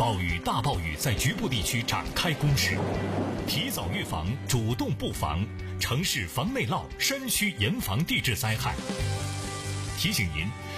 暴雨、大暴雨在局部地区展开攻势，提早预防，主动布防，城市防内涝，山区严防地质灾害。提醒您，